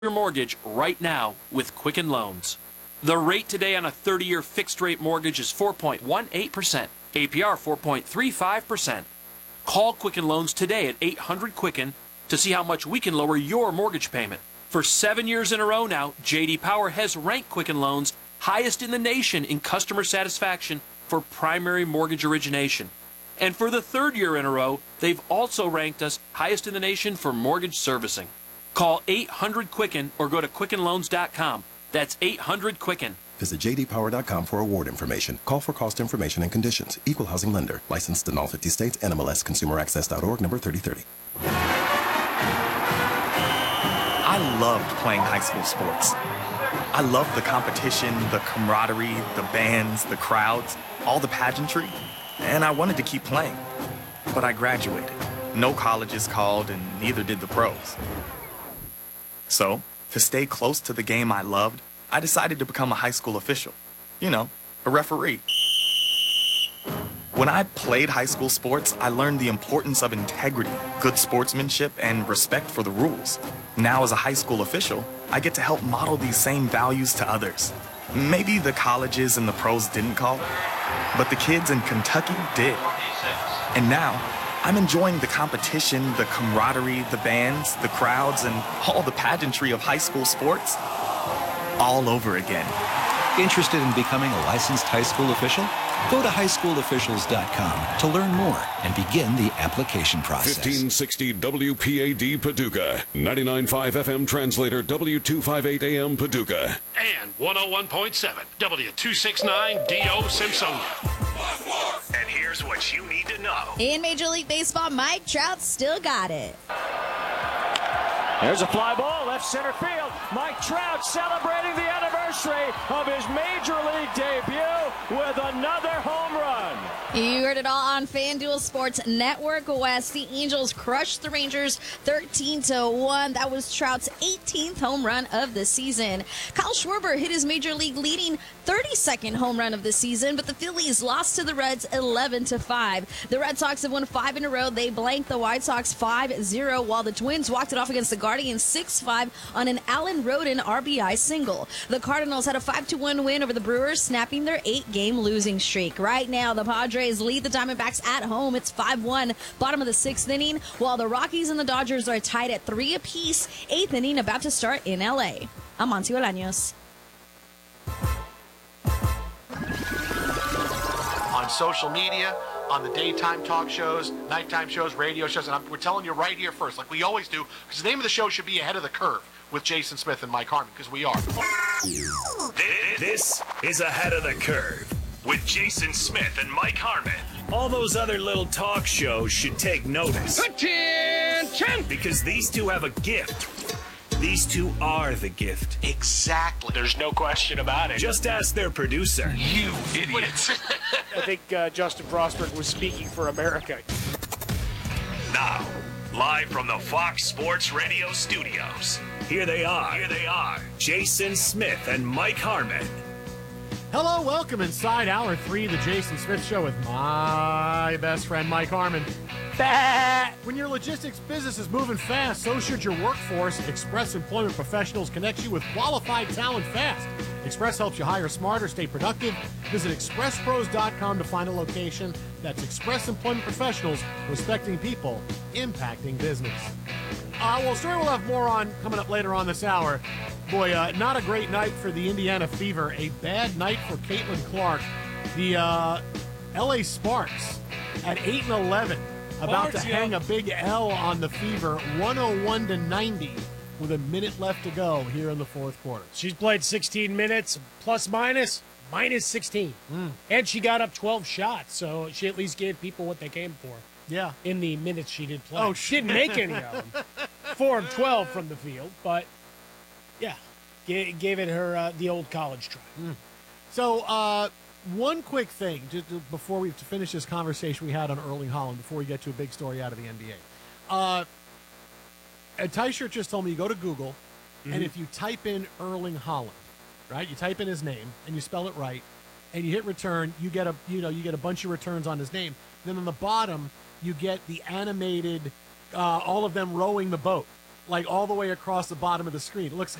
your mortgage right now with Quicken Loans. The rate today on a 30-year fixed-rate mortgage is 4.18%, APR 4.35%. Call Quicken Loans today at 800-QUICKEN to see how much we can lower your mortgage payment. For 7 years in a row now, J.D. Power has ranked Quicken Loans highest in the nation in customer satisfaction for primary mortgage origination. And for the third year in a row, they've also ranked us highest in the nation for mortgage servicing. Call 800-QUICKEN or go to QuickenLoans.com. That's 800-QUICKEN. Visit jdpower.com for award information. Call for cost information and conditions. Equal housing lender. Licensed in all 50 states. NMLS ConsumerAccess.org, number 3030. I loved playing high school sports. I loved the competition, the camaraderie, the bands, the crowds, all the pageantry, and I wanted to keep playing. But I graduated. No colleges called, and neither did the pros. So, to stay close to the game I loved, I decided to become a high school official. You know, a referee. When I played high school sports, I learned the importance of integrity, good sportsmanship, and respect for the rules. Now, as a high school official, I get to help model these same values to others. Maybe the colleges and the pros didn't call, but the kids in Kentucky did. And now, I'm enjoying the competition, the camaraderie, the bands, the crowds, and all the pageantry of high school sports all over again. Interested in becoming a licensed high school official? Go to highschoolofficials.com to learn more and begin the application process. 1560 WPAD Paducah, 99.5 FM translator W258 AM Paducah, and 101.7 W269 DO Simpsonia. And here's what you need to know. In Major League Baseball, Mike Trout still got it. There's a fly ball, left center field. Mike Trout celebrating the anniversary of his Major League debut with another home run. You heard it all on FanDuel Sports Network West. The Angels crushed the Rangers 13-1. That was Trout's 18th home run of the season. Kyle Schwarber hit his Major League leading 32nd home run of the season, but the Phillies lost to the Reds 11-5. The Red Sox have won 5 in a row. They blanked the White Sox 5-0, while the Twins walked it off against the Guardians 6-5 on an Allen Roden RBI single. The Cardinals had a 5-1 win over the Brewers, snapping their 8-game losing streak. Right now, the Padres lead the Diamondbacks at home. It's 5-1, bottom of the 6th inning, while the Rockies and the Dodgers are tied at 3 apiece. 8th inning about to start in L.A. I'm Monty Olaños. On social media, on the daytime talk shows, nighttime shows, radio shows, and we're telling you right here first, like we always do, because the name of the show should be Ahead of the Curve with Jason Smith and Mike Harmon, because we are. This is Ahead of the Curve with Jason Smith and Mike Harmon. All those other little talk shows should take notice. Attention! Because these two have a gift. These two are the gift. Exactly. There's no question about it. Just ask their producer. You idiots. I think Justin Frostberg was speaking for America. Now, live from the Fox Sports Radio studios, here they are, Jason Smith and Mike Harmon. Hello, welcome inside Hour 3 of the Jason Smith Show with my best friend, Mike Harmon. When your logistics business is moving fast, so should your workforce. Express Employment Professionals connects you with qualified talent fast. Express helps you hire smarter, stay productive. Visit expresspros.com to find a location. That's Express Employment Professionals, respecting people, impacting business. Well, story we'll have more on coming up later on this hour. Boy, not a great night for the Indiana Fever. A bad night for Caitlin Clark. The L.A. Sparks at 8-11. About to hang a big L on the Fever, 101-90, with a minute left to go here in the fourth quarter. She's played 16 minutes, plus minus 16. And she got up 12 shots, so she at least gave people what they came for. Yeah. In the minutes she did play. Oh, she didn't make any of them. 4 of 12 from the field, but yeah, gave it her the old college try. So, one quick thing, just before we finish this conversation we had on Erling Haaland, before we get to a big story out of the NBA. Tyshirt just told me you go to Google, and if you type in Erling Haaland, right, you type in his name, and you spell it right, and you hit return, you get a bunch of returns on his name. Then on the bottom, you get the animated, all of them rowing the boat. like all the way across the bottom of the screen. It looks